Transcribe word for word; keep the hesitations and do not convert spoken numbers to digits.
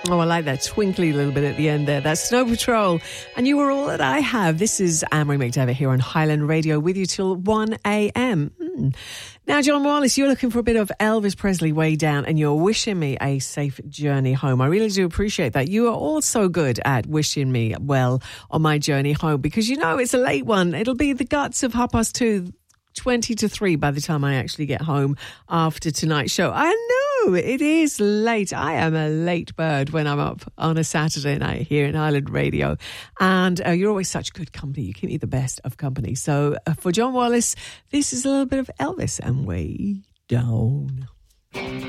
Oh, I like that twinkly little bit at the end there. That's Snow Patrol. And you are all that I have. This is Anne-Marie McDevitt here on Highland Radio with you till one a.m. Mm. Now, John Wallace, you're looking for a bit of Elvis Presley way down and you're wishing me a safe journey home. I really do appreciate that. You are all so good at wishing me well on my journey home because you know it's a late one. It'll be the guts of half past two, twenty to three by the time I actually get home after tonight's show. I know it is late. I am a late bird when I'm up on a Saturday night here in Highland Radio. And uh, you're always such good company. You keep me the best of company. So uh, for John Wallace, this is a little bit of Elvis and Way Down.